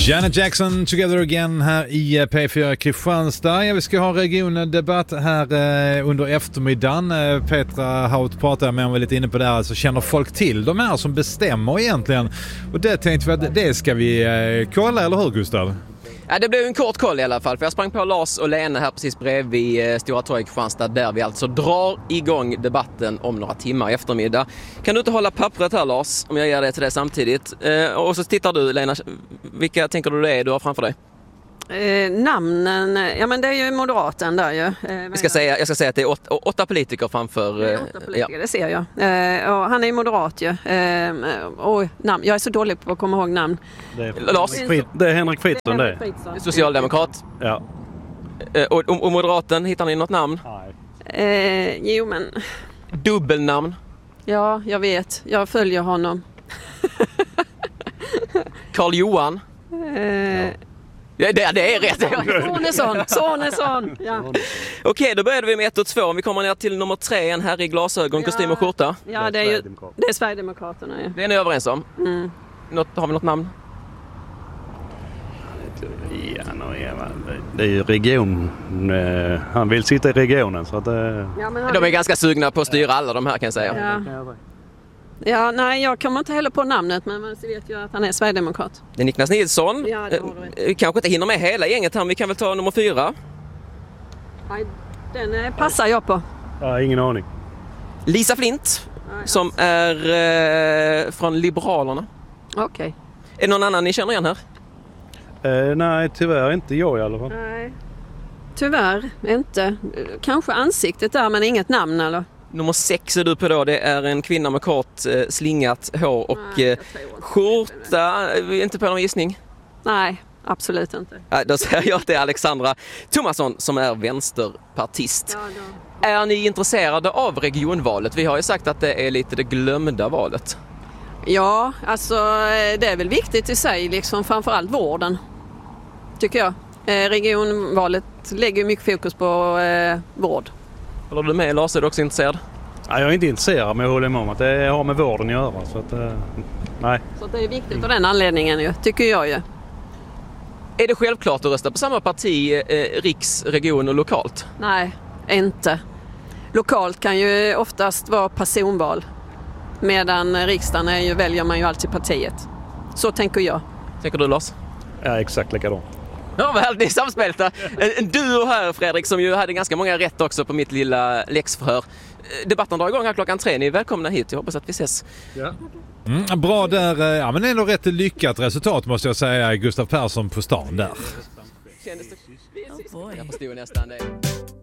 Janet Jackson Together Again här i P4 Kristianstad. Ja, vi ska ha regiondebatt här under eftermiddagen. Petra Haut pratar med, om vi är lite inne på det här, alltså känner folk till de här som bestämmer egentligen? Och det tänkte vi att det ska vi kolla, eller hur Gustav? Ja, det blev en kort koll i alla fall, för jag sprang på Lars och Lena här precis bredvid Stora torget i Kristianstad, där vi alltså drar igång debatten om några timmar i eftermiddag. Kan du inte hålla pappret här, Lars, om jag ger det till dig samtidigt? Och så tittar du, Lena, vilka tänker du det är du har framför dig? Namnen, ja men det är ju moderaten där ju. Jag ska säga att det är åtta politiker framför... Det är 8 politiker, ja. Det ser jag. Och han är ju moderat ju. Namn. Jag är så dålig på att komma ihåg namn. Det är Henrik Fritzson det. Socialdemokrat. Ja. Och moderaten, hittar ni något namn? Nej. Jo men... Dubbelnamn? Ja, jag vet. Jag följer honom. Karl Johan? Ja, det är rätt. Sonesson. Ja. Okej, då började vi med 1 och 2. Vi kommer ner till nummer 3, en här i glasögon, kostym och skjorta. Ja, det är Sverigedemokraterna. Ja. Det är ni överens om? Mm. Har vi något namn? Ja, det är ju region. Han vill sitta i regionen. Så att, de är ganska sugna på att styra alla de här, kan jag säga. Ja, nej, jag kommer inte heller på namnet, men man vet ju att han är Sverigedemokrat. Det är Niklas Nilsson. Ja, det har du. Kanske inte hinner med hela gänget här, men vi kan väl ta nummer 4. Nej, den passar jag på. Ja, ingen aning. Lisa Flint, som är från Liberalerna. Okej. Är det någon annan ni känner igen här? Nej, tyvärr inte jag i alla fall. Nej, tyvärr inte. Kanske ansiktet där, men inget namn eller? Nummer 6 är du på då. Det är en kvinna med kort slingat hår och skjorta. Inte på någon gissning? Nej, absolut inte. Då säger jag att det är Alexandra Thomasson som är vänsterpartist. Ja, är ni intresserade av regionvalet? Vi har ju sagt att det är lite det glömda valet. Ja, alltså det är väl viktigt i sig, liksom framförallt vården, tycker jag. Regionvalet lägger mycket fokus på vård. Håller du med, Lars? Är du också intresserad? Nej, jag är inte intresserad, men jag håller med om att det har med vården att göra. Så att, nej. Så det är viktigt av den anledningen ju, tycker jag ju. Är det självklart att rösta på samma parti, riks, region och lokalt? Nej, inte. Lokalt kan ju oftast vara personval. Medan riksdagen väljer man ju alltid partiet. Så tänker jag. Tänker du, Lars? Ja, exakt likadant. Ja, väl, det är samspelta. En duo här, Fredrik, som ju hade ganska många rätt också på mitt lilla läxförhör. Debatten drar igång här klockan 3. Ni är välkomna hit. Jag hoppas att vi ses. Ja. Bra där. Ja, men ändå rätt lyckat resultat måste jag säga. Gustav Persson på stan där. Kändes det? Jag förstod nästan det.